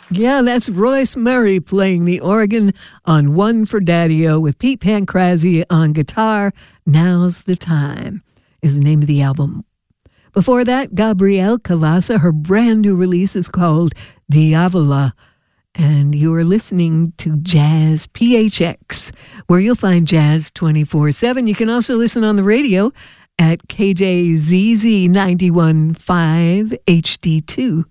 Yeah, that's Royce Murray playing the organ on One for Daddy-O with Pete Pancrazzi on guitar. Now's the Time is the name of the album. Before that, Gabrielle Cavassa, her brand new release is called Diavola. And you are listening to Jazz PHX, where you'll find jazz 24/7. You can also listen on the radio at KJZZ 91.5 HD2.